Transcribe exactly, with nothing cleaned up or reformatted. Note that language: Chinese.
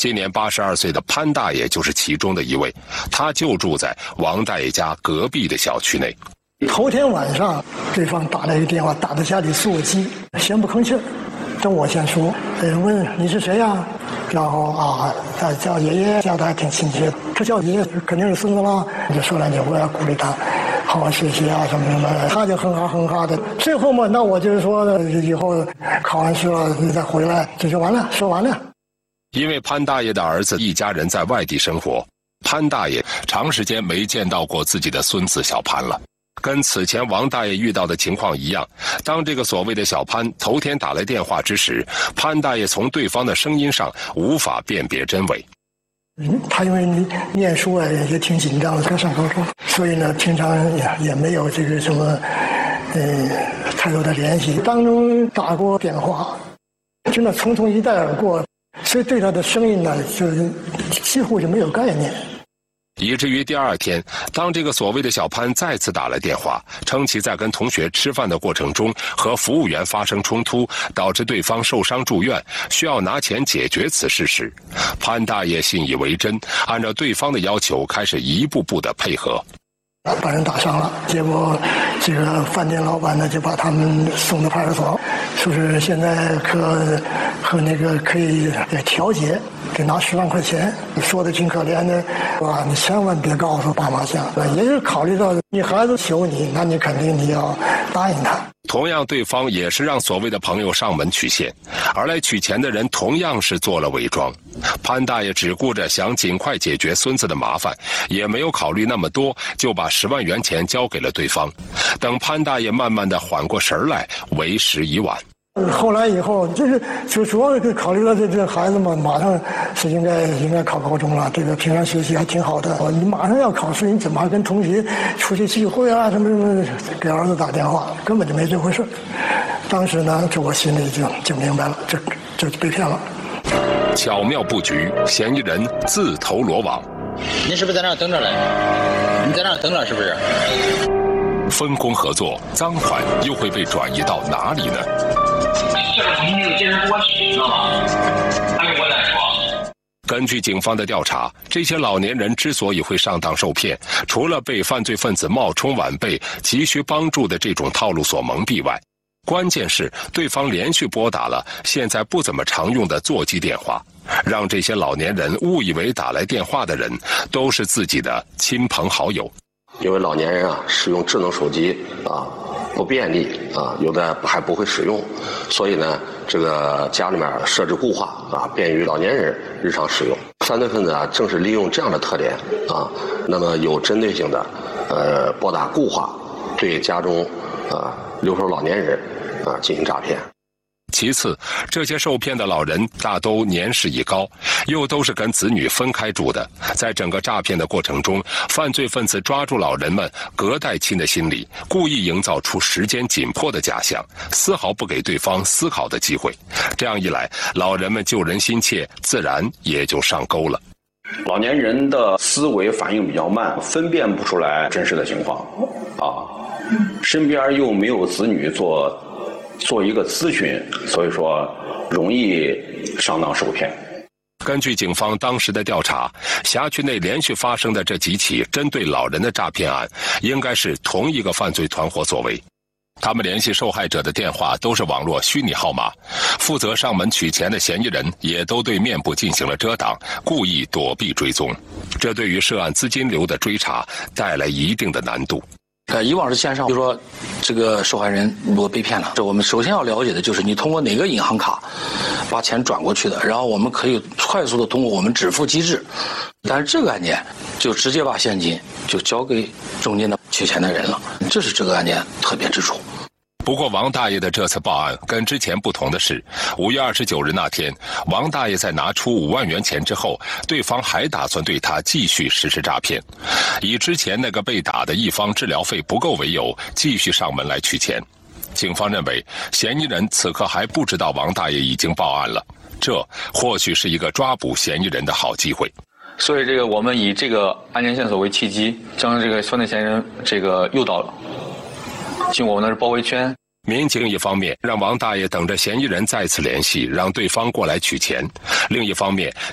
今年八十二岁的潘大爷就是其中的一位，他就住在王大爷家隔壁的小区内。 头天晚上，对方打了一个电话，打到家里座机，先不吭气儿，等我先说，呃，问你是谁呀？然后啊，他叫爷爷，叫他还挺亲切的。他叫爷爷肯定是孙子了，就说两句，我要鼓励他，好好学习啊什么什么的。他就哼哈哼哈的。最后嘛，那我就是说，以后考完试了你再回来，这就完了，说完了。 因为潘大爷的儿子一家人在外地生活，潘大爷长时间没见到过自己的孙子小潘了。跟此前王大爷遇到的情况一样，当这个所谓的小潘头天打来电话之时，潘大爷从对方的声音上无法辨别真伪。 嗯，他因为你念书啊也挺紧张的，刚上高中，所以呢平常也也没有这个什么，呃，太多的联系。当中打过电话，真的匆匆一带而过，所以对他的声音呢，就是几乎就没有概念。 以至于第二天，当这个所谓的小潘再次打来电话，称其在跟同学吃饭的过程中和服务员发生冲突，导致对方受伤住院，需要拿钱解决此事时，潘大爷信以为真，按照对方的要求开始一步步的配合。 把人打伤了，结果这个饭店老板呢就把他们送到派出所，说是现在和和那个可以调解，给拿十万块钱，说的挺可怜的，哇，你千万别告诉爸妈讲，也是考虑到你孩子求你，那你肯定你要答应他。 同样，对方也是让所谓的朋友上门取现，而来取钱的人同样是做了伪装。潘大爷只顾着想尽快解决孙子的麻烦，也没有考虑那么多，就把十万元钱交给了对方。等潘大爷慢慢的缓过神来，为时已晚。 后来以后，就是就主要是考虑到这这孩子嘛，马上是应该应该考高中了，这个平常学习还挺好的。你马上要考试，你怎么还跟同学出去聚会啊？什么什么，给儿子打电话，根本就没这回事。当时呢，这我心里就就明白了，这这被骗了。 巧妙布局，嫌疑人自投罗网。 您是不是在那儿等着嘞？你在那儿等着是不是？ 分工合作，赃款又会被转移到哪里呢？ 这个从那个接人过去，知道吗？还有我来说。 根据警方的调查，这些老年人之所以会上当受骗，除了被犯罪分子冒充晚辈、急需帮助的这种套路所蒙蔽外，关键是对方连续拨打了现在不怎么常用的座机电话，让这些老年人误以为打来电话的人都是自己的亲朋好友。 因为老年人啊使用智能手机啊不便利啊，有的还不会使用，所以呢这个家里面设置固话啊，便于老年人日常使用。犯罪分子啊正是利用这样的特点啊，那么有针对性的呃拨打固话，对家中啊留守老年人啊进行诈骗。 其次，这些受骗的老人大都年事已高，又都是跟子女分开住的，在整个诈骗的过程中，犯罪分子抓住老人们隔代亲的心理，故意营造出时间紧迫的假象，丝毫不给对方思考的机会。这样一来，老人们救人心切，自然也就上钩了。 老年人的思维反应比较慢，分辨不出来真实的情况啊，身边又没有子女做做一个咨询，所以说容易上当受骗。 根据警方当时的调查，辖区内连续发生的这几起针对老人的诈骗案，应该是同一个犯罪团伙所为。他们联系受害者的电话都是网络虚拟号码，负责上门取钱的嫌疑人也都对面部进行了遮挡，故意躲避追踪，这对于涉案资金流的追查带来一定的难度。 呃，以往是线上，比如说这个受害人如果被骗了，这我们首先要了解的就是你通过哪个银行卡把钱转过去的，然后我们可以快速的通过我们支付机制。但是这个案件就直接把现金就交给中间的取钱的人了，这是这个案件特别之处。 不过王大爷的这次报案跟之前不同的是，五月二十九日那天，王大爷在拿出五万元钱之后，对方还打算对他继续实施诈骗，以之前那个被打的一方治疗费不够为由，继续上门来取钱。警方认为，嫌疑人此刻还不知道王大爷已经报案了，这或许是一个抓捕嫌疑人的好机会。 所以这个我们以这个案件线索为契机，将这个犯罪嫌疑人这个诱导进我们的包围圈。 民警一方面让王大爷等着嫌疑人再次联系，让对方过来取钱；另一方面